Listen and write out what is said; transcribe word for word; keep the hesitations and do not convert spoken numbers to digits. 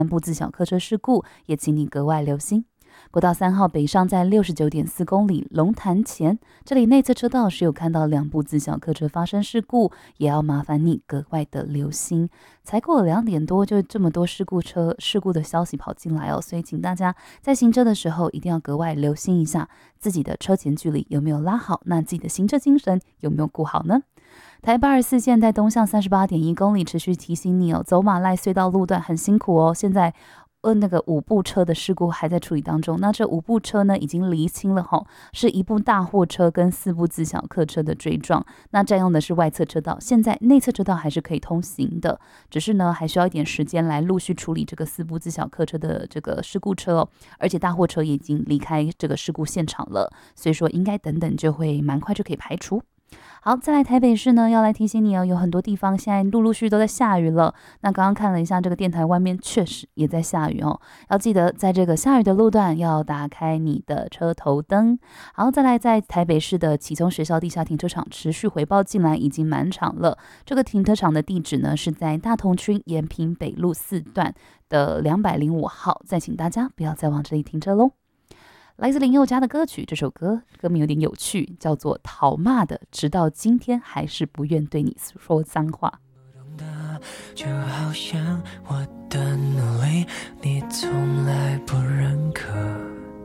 南部自小客车事故，也请你格外留心。国道三号北上在 六十九点四 公里龙潭前，这里内侧车道是有看到两部自小客车发生事故，也要麻烦你格外的留心。才过了两点多，就这么多事故车事故的消息跑进来哦，所以请大家在行车的时候一定要格外留心一下自己的车前距离有没有拉好，那自己的行车精神有没有顾好呢？台八十四线在东向 三十八点一 公里，持续提醒你哦，走马赖隧道路段很辛苦哦，现在呃，那个五部车的事故还在处理当中。那这五部车呢，已经厘清了哈，是一部大货车跟四部自小客车的追撞。那占用的是外侧车道，现在内侧车道还是可以通行的，只是呢，还需要一点时间来陆续处理这个四部自小客车的这个事故车哦。而且大货车也已经离开这个事故现场了，所以说应该等等就会蛮快就可以排除。好，再来台北市呢，要来提醒你哦，有很多地方现在陆陆续续都在下雨了。那刚刚看了一下这个电台外面，确实也在下雨哦。要记得在这个下雨的路段要打开你的车头灯。好，再来在台北市的启聪学校地下停车场持续回报进来，已经满场了。这个停车场的地址呢是在大同区延平北路四段的两百零五号。再请大家不要再往这里停车喽。来自林宥嘉的歌曲，这首歌歌名有点有趣，叫做《讨骂的直到今天还是不愿对你说脏话》。 就好像我的努力你从来不认可，